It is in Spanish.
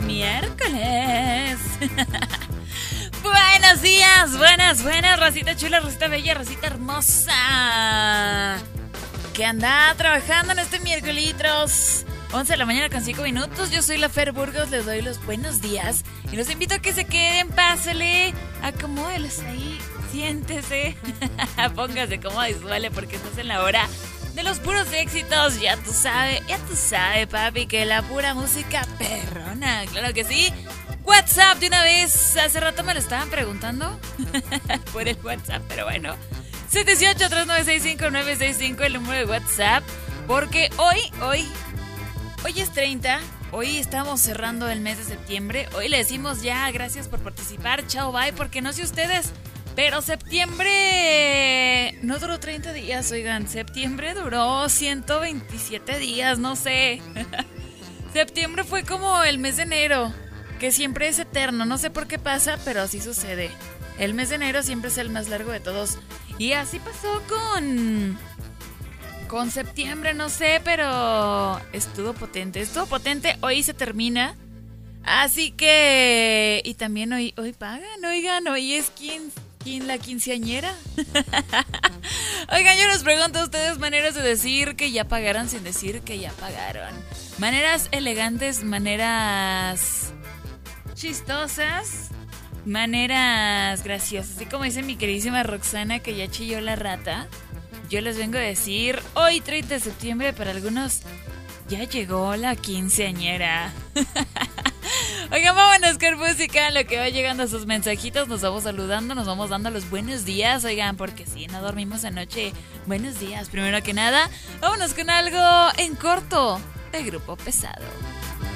miércoles. Buenos días, buenas, racita chula, racita bella, racita hermosa. ¿Qué anda trabajando en este miércoles? 11 de la mañana con 5 minutos. Yo soy la Fer Burgos, les doy los buenos días y los invito a que se queden, pásale, acomódelos ahí, siéntese, póngase cómodo y suele porque estás en la hora de los puros éxitos. Ya tú sabes, papi, que la pura música perrona, claro que sí. WhatsApp de una vez, hace rato me lo estaban preguntando por el WhatsApp, pero bueno, 718-3965-965 el número de WhatsApp, porque hoy es 30, hoy estamos cerrando el mes de septiembre, hoy le decimos ya gracias por participar, chao, bye, porque no sé ustedes, pero septiembre no duró 30 días, oigan, septiembre duró 127 días, no sé. Septiembre fue como el mes de enero, que siempre es eterno, no sé por qué pasa, pero así sucede. El mes de enero siempre es el más largo de todos. Y así pasó con septiembre, no sé, pero estuvo potente, hoy se termina. Así que, y también hoy pagan, oigan, hoy es la quinceañera. Oigan, yo les pregunto a ustedes maneras de decir que ya pagaron sin decir que ya pagaron. Maneras elegantes, maneras chistosas, maneras graciosas. Así como dice mi queridísima Roxana que ya chilló la rata, yo les vengo a decir, hoy 30 de septiembre para algunos ya llegó la quinceañera. Oigan, vámonos con música, lo que va llegando a sus mensajitos, nos vamos saludando, nos vamos dando los buenos días, oigan, porque si no dormimos anoche, buenos días, primero que nada, vámonos con algo en corto de Grupo Pesado.